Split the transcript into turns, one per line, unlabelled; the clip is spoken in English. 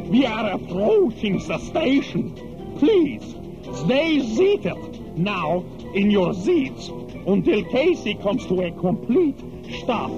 We are approaching the station. Please, stay seated now in your seats until Casey comes to a complete stop.